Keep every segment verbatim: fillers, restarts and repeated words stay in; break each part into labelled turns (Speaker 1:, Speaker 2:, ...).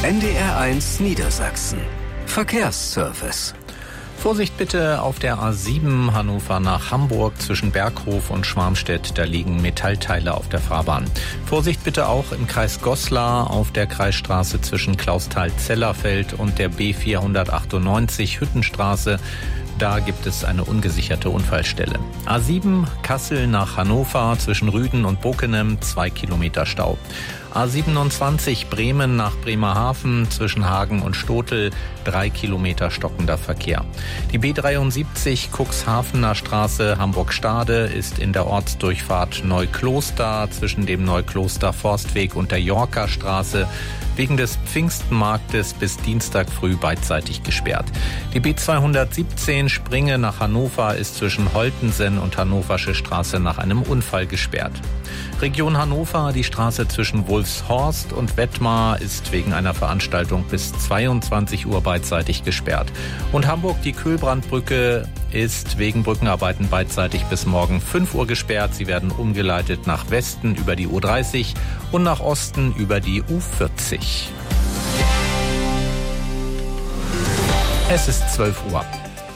Speaker 1: N D R eins Niedersachsen. Verkehrsservice.
Speaker 2: Vorsicht bitte auf der A sieben Hannover nach Hamburg zwischen Berghof und Schwarmstedt. Da liegen Metallteile auf der Fahrbahn. Vorsicht bitte auch im Kreis Goslar auf der Kreisstraße zwischen Klausthal-Zellerfeld und der B vierhundertachtundneunzig Hüttenstraße. Da gibt es eine ungesicherte Unfallstelle. A sieben Kassel nach Hannover zwischen Rüden und Bockenem, zwei Kilometer Stau. A siebenundzwanzig Bremen nach Bremerhaven zwischen Hagen und Stotel, drei Kilometer stockender Verkehr. Die B dreiundsiebzig Cuxhavener Straße Hamburg-Stade ist in der Ortsdurchfahrt Neukloster zwischen dem Neukloster Forstweg und der Yorker Straße wegen des Pfingstmarktes bis Dienstag früh beidseitig gesperrt. Die B zweihundertsiebzehn Springe nach Hannover ist zwischen Holtensen und Hannoversche Straße nach einem Unfall gesperrt. Region Hannover, die Straße zwischen Wolfshorst und Wettmar ist wegen einer Veranstaltung bis zweiundzwanzig Uhr beidseitig gesperrt. Und Hamburg, die Köhlbrandbrücke, ist wegen Brückenarbeiten beidseitig bis morgen fünf Uhr gesperrt. Sie werden umgeleitet nach Westen über die U dreißig und nach Osten über die U vierzig. Es ist zwölf Uhr.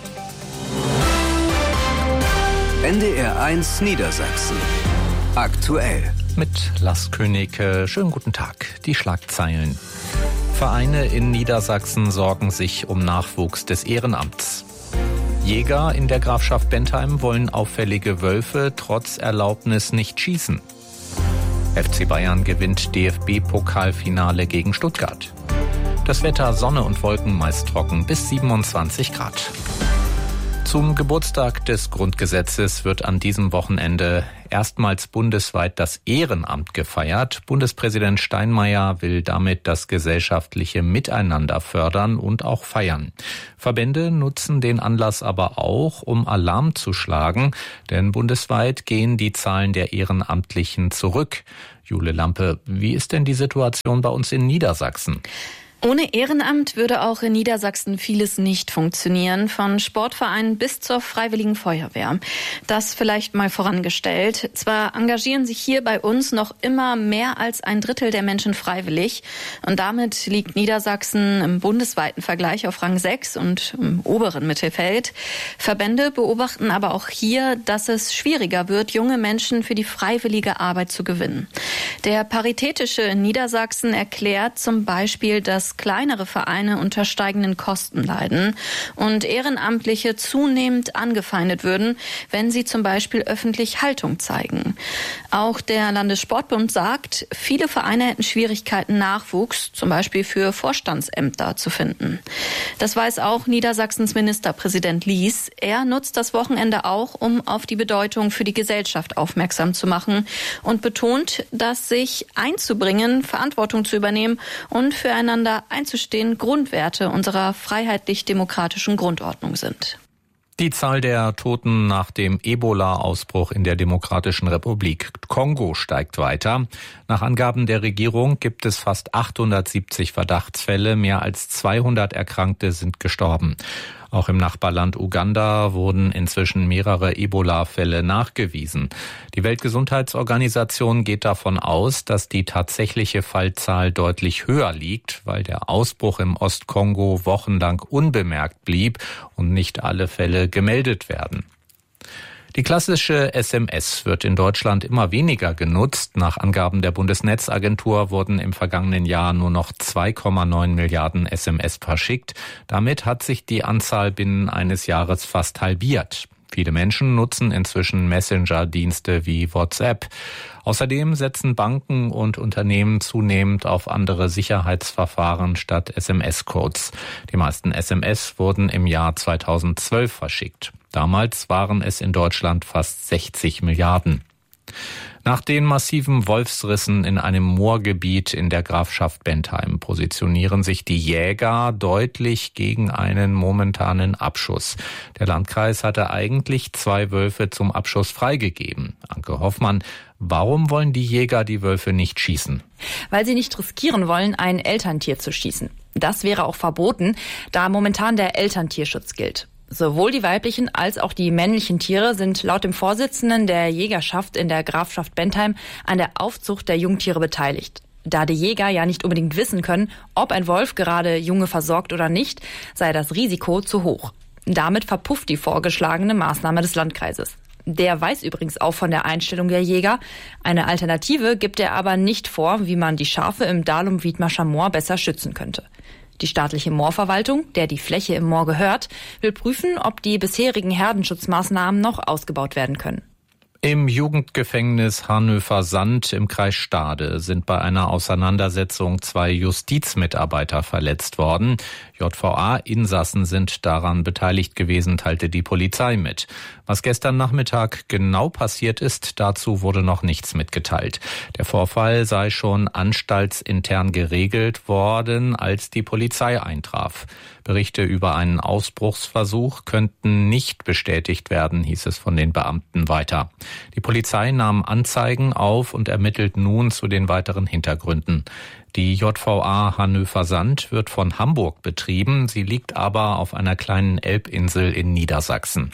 Speaker 1: N D R eins Niedersachsen. Aktuell.
Speaker 2: Mit Lars Königke. Schönen guten Tag. Die Schlagzeilen. Vereine in Niedersachsen sorgen sich um Nachwuchs des Ehrenamts. Jäger in der Grafschaft Bentheim wollen auffällige Wölfe trotz Erlaubnis nicht schießen. F C Bayern gewinnt D F B-Pokalfinale gegen Stuttgart. Das Wetter Sonne und Wolken meist trocken bis siebenundzwanzig Grad. Zum Geburtstag des Grundgesetzes wird an diesem Wochenende erstmals bundesweit das Ehrenamt gefeiert. Bundespräsident Steinmeier will damit das gesellschaftliche Miteinander fördern und auch feiern. Verbände nutzen den Anlass aber auch, um Alarm zu schlagen, denn bundesweit gehen die Zahlen der Ehrenamtlichen zurück. Jule Lampe, wie ist denn die Situation bei uns in Niedersachsen?
Speaker 3: Ohne Ehrenamt würde auch in Niedersachsen vieles nicht funktionieren, von Sportvereinen bis zur Freiwilligen Feuerwehr. Das vielleicht mal vorangestellt. Zwar engagieren sich hier bei uns noch immer mehr als ein Drittel der Menschen freiwillig und damit liegt Niedersachsen im bundesweiten Vergleich auf Rang sechs und im oberen Mittelfeld. Verbände beobachten aber auch hier, dass es schwieriger wird, junge Menschen für die freiwillige Arbeit zu gewinnen. Der Paritätische in Niedersachsen erklärt zum Beispiel, dass kleinere Vereine unter steigenden Kosten leiden und Ehrenamtliche zunehmend angefeindet würden, wenn sie zum Beispiel öffentlich Haltung zeigen. Auch der Landessportbund sagt, viele Vereine hätten Schwierigkeiten, Nachwuchs, zum Beispiel für Vorstandsämter, zu finden. Das weiß auch Niedersachsens Ministerpräsident Lies. Er nutzt das Wochenende auch, um auf die Bedeutung für die Gesellschaft aufmerksam zu machen und betont, dass sich einzubringen, Verantwortung zu übernehmen und füreinander einzustehen Grundwerte unserer freiheitlich-demokratischen Grundordnung sind.
Speaker 2: Die Zahl der Toten nach dem Ebola-Ausbruch in der Demokratischen Republik Kongo steigt weiter. Nach Angaben der Regierung gibt es fast achthundertsiebzig Verdachtsfälle, mehr als zweihundert Erkrankte sind gestorben. Auch im Nachbarland Uganda wurden inzwischen mehrere Ebola-Fälle nachgewiesen. Die Weltgesundheitsorganisation geht davon aus, dass die tatsächliche Fallzahl deutlich höher liegt, weil der Ausbruch im Ostkongo wochenlang unbemerkt blieb und nicht alle Fälle gemeldet werden. Die klassische S M S wird in Deutschland immer weniger genutzt. Nach Angaben der Bundesnetzagentur wurden im vergangenen Jahr nur noch zwei Komma neun Milliarden S M S verschickt. Damit hat sich die Anzahl binnen eines Jahres fast halbiert. Viele Menschen nutzen inzwischen Messenger-Dienste wie WhatsApp. Außerdem setzen Banken und Unternehmen zunehmend auf andere Sicherheitsverfahren statt S M S-Codes. Die meisten S M S wurden im Jahr zweitausendzwölf verschickt. Damals waren es in Deutschland fast sechzig Milliarden. Nach den massiven Wolfsrissen in einem Moorgebiet in der Grafschaft Bentheim positionieren sich die Jäger deutlich gegen einen momentanen Abschuss. Der Landkreis hatte eigentlich zwei Wölfe zum Abschuss freigegeben. Anke Hoffmann, warum wollen die Jäger die Wölfe nicht schießen?
Speaker 4: Weil sie nicht riskieren wollen, ein Elterntier zu schießen. Das wäre auch verboten, da momentan der Elterntierschutz gilt. Sowohl die weiblichen als auch die männlichen Tiere sind laut dem Vorsitzenden der Jägerschaft in der Grafschaft Bentheim an der Aufzucht der Jungtiere beteiligt. Da die Jäger ja nicht unbedingt wissen können, ob ein Wolf gerade Junge versorgt oder nicht, sei das Risiko zu hoch. Damit verpufft die vorgeschlagene Maßnahme des Landkreises. Der weiß übrigens auch von der Einstellung der Jäger. Eine Alternative gibt er aber nicht vor, wie man die Schafe im Dalum-Wiedmarscher Moor besser schützen könnte. Die staatliche Moorverwaltung, der die Fläche im Moor gehört, will prüfen, ob die bisherigen Herdenschutzmaßnahmen noch ausgebaut werden können.
Speaker 2: Im Jugendgefängnis Hanöver-Sand im Kreis Stade sind bei einer Auseinandersetzung zwei Justizmitarbeiter verletzt worden. J V A-Insassen sind daran beteiligt gewesen, teilte die Polizei mit. Was gestern Nachmittag genau passiert ist, dazu wurde noch nichts mitgeteilt. Der Vorfall sei schon anstaltsintern geregelt worden, als die Polizei eintraf. Berichte über einen Ausbruchsversuch könnten nicht bestätigt werden, hieß es von den Beamten weiter. Die Polizei nahm Anzeigen auf und ermittelt nun zu den weiteren Hintergründen. Die J V A Hanöver-Sand wird von Hamburg betrieben, sie liegt aber auf einer kleinen Elbinsel in Niedersachsen.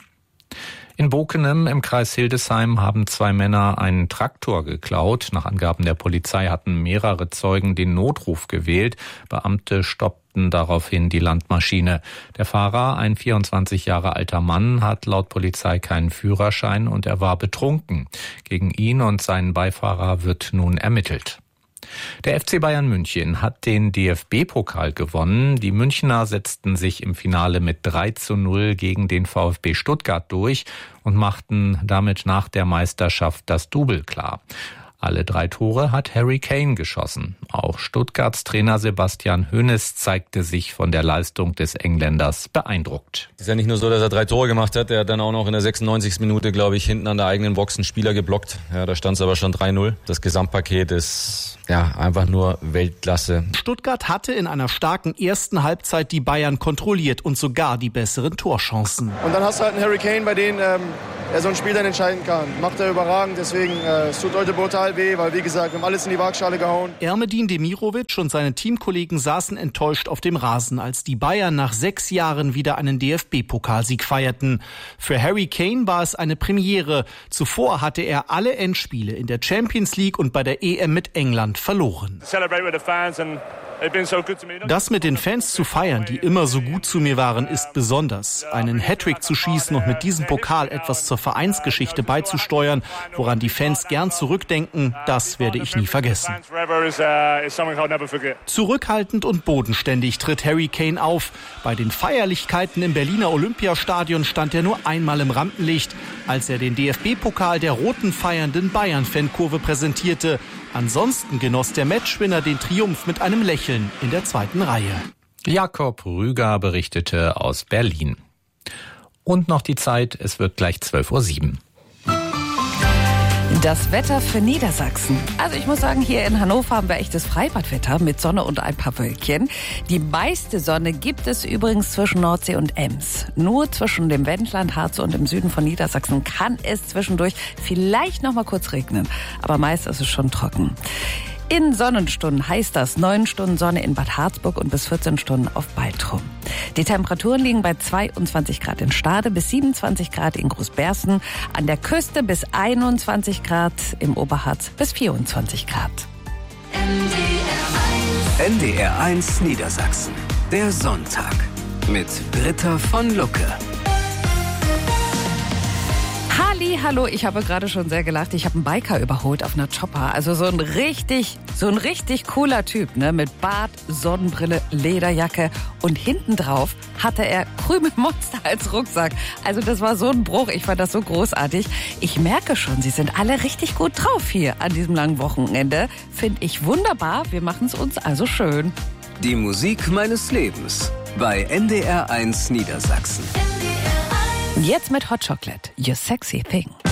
Speaker 2: In Bokenem im Kreis Hildesheim haben zwei Männer einen Traktor geklaut. Nach Angaben der Polizei hatten mehrere Zeugen den Notruf gewählt. Beamte stoppten daraufhin die Landmaschine. Der Fahrer, ein vierundzwanzig Jahre alter Mann, hat laut Polizei keinen Führerschein und er war betrunken. Gegen ihn und seinen Beifahrer wird nun ermittelt. Der F C Bayern München hat den D F B-Pokal gewonnen. Die Münchner setzten sich im Finale mit drei zu null gegen den VfB Stuttgart durch und machten damit nach der Meisterschaft das Double klar. Alle drei Tore hat Harry Kane geschossen. Auch Stuttgarts Trainer Sebastian Hoeneß zeigte sich von der Leistung des Engländers beeindruckt.
Speaker 5: Es ist ja nicht nur so, dass er drei Tore gemacht hat. Er hat dann auch noch in der sechsundneunzigsten Minute, glaube ich, hinten an der eigenen Box einen Spieler geblockt. Ja, da stand es aber schon drei null. Das Gesamtpaket ist ja einfach nur Weltklasse.
Speaker 6: Stuttgart hatte in einer starken ersten Halbzeit die Bayern kontrolliert und sogar die besseren Torchancen.
Speaker 7: Und dann hast du halt einen Harry Kane, bei dem ähm, er so ein Spiel dann entscheiden kann. Macht er überragend, deswegen äh, es tut heute brutal weh, weil wie gesagt, wir haben alles in die Waagschale gehauen.
Speaker 6: Ermedin Demirovic und seine Teamkollegen saßen enttäuscht auf dem Rasen, als die Bayern nach sechs Jahren wieder einen D F B-Pokalsieg feierten. Für Harry Kane war es eine Premiere. Zuvor hatte er alle Endspiele in der Champions League und bei der E M mit England verloren. Das mit den Fans zu feiern, die immer so gut zu mir waren, ist besonders. Einen Hattrick zu schießen und mit diesem Pokal etwas zur Vereinsgeschichte beizusteuern, woran die Fans gern zurückdenken, das werde ich nie vergessen. Zurückhaltend und bodenständig tritt Harry Kane auf. Bei den Feierlichkeiten im Berliner Olympiastadion stand er nur einmal im Rampenlicht, als er den D F B-Pokal der roten feiernden Bayern-Fankurve präsentierte. Ansonsten genoss der Matchwinner den Triumph mit einem Lächeln in der zweiten Reihe.
Speaker 2: Jakob Rüger berichtete aus Berlin. Und noch die Zeit, es wird gleich zwölf Uhr sieben.
Speaker 8: Das Wetter für Niedersachsen. Also ich muss sagen, hier in Hannover haben wir echtes Freibadwetter mit Sonne und ein paar Wölkchen. Die meiste Sonne gibt es übrigens zwischen Nordsee und Ems. Nur zwischen dem Wendland, Harz und im Süden von Niedersachsen kann es zwischendurch vielleicht noch mal kurz regnen. Aber meist ist es schon trocken. In Sonnenstunden heißt das neun Stunden Sonne in Bad Harzburg und bis vierzehn Stunden auf Baltrum. Die Temperaturen liegen bei zweiundzwanzig Grad in Stade bis siebenundzwanzig Grad in Großbersten, an der Küste bis einundzwanzig Grad, im Oberharz bis vierundzwanzig Grad.
Speaker 1: N D R eins Niedersachsen. Der Sonntag mit Britta von Lucke.
Speaker 8: Halli, hallo, ich habe gerade schon sehr gelacht. Ich habe einen Biker überholt auf einer Chopper. Also so ein richtig, so ein richtig cooler Typ, ne? Mit Bart, Sonnenbrille, Lederjacke und hinten drauf hatte er Krümelmonster als Rucksack. Also das war so ein Bruch. Ich fand das so großartig. Ich merke schon, Sie sind alle richtig gut drauf hier an diesem langen Wochenende. Finde ich wunderbar. Wir machen es uns also schön.
Speaker 1: Die Musik meines Lebens bei N D R eins Niedersachsen.
Speaker 8: Jetzt mit Hot Chocolate, Your Sexy Thing.